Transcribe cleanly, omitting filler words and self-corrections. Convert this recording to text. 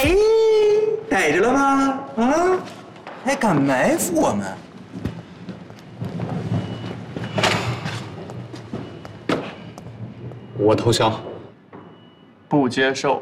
哎，逮着了吧？啊，还敢埋伏我们？ 我投降。 不接受。